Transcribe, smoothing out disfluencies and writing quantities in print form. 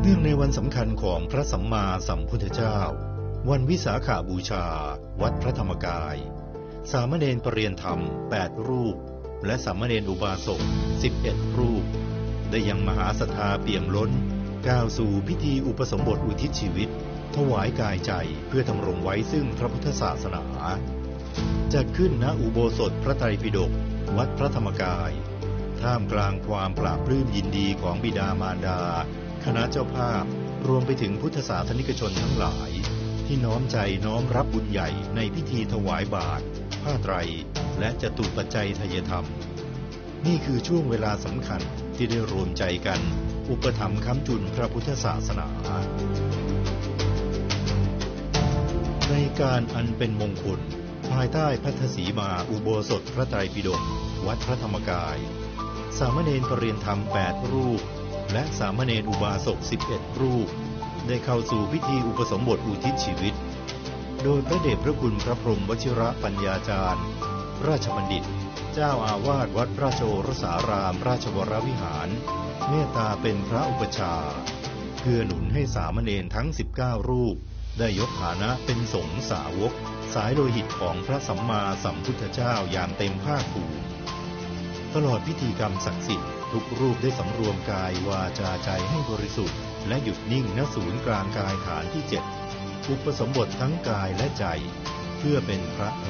เนื่องในวันสำคัญของพระสัมมาสัมพุทธเจ้าวันวิสาขบูชาวัดพระธรรมกายสามเณรปรริยนธรรม8รูปและสามเณรอุบาสก11รูปได้ยังมหาศรัทธาเปี่ยมล้นก้าวสู่พิธีอุปสมบทอุทิศชีวิตถวายกายใจเพื่อดำรงไว้ซึ่งพระพุทธศาสนาจัดขึ้นณอุโบสถพระไตรปิฎกวัดพระธรรมกายท่ามกลางความปราบปลื้มยินดีของบิดามารดาคณะเจ้าภาพรวมไปถึงพุทธศาสนิกชนทั้งหลายที่น้อมใจน้อมรับบุญใหญ่ในพิธีถวายบาตรผ้าไตรและจตุปัจจัยทายธรรมนี่คือช่วงเวลาสำคัญที่ได้รวมใจกันอุปถัมภ์ค้ำจุนพระพุทธศาสนาในการอันเป็นมงคลภายใต้พัทธสีมาอุโบสถพระไตรปิฎกวัดพระธรรมกายสามเณรปรริยนธรรม8รูปและสามเณรอุบาสก11รูปได้เข้าสู่พิธีอุปสมบทอุทิศชีวิตโดยพระเดชพระคุณพระพรหมวชิระปัญญาจารย์ราชบัณฑิตเจ้าอาวาสวัดราชโอรสารามราชวรวิหารเมตตาเป็นพระอุปชาเพื่อหนุนให้สามเณรทั้ง19รูปได้ยกฐานะเป็นสงฆ์สาวกสายโลหิตของพระสัมมาสัมพุทธเจ้าอย่างเต็มภาคภูมิตลอดพิธีกรรมศักดิ์สิทธิ์ทุกรูปได้สำรวมกายวาจาใจให้บริสุทธิ์และหยุดนิ่งณศูนย์กลางกายฐานที่7อุปสมบททั้งกายและใจเพื่อเป็นพระ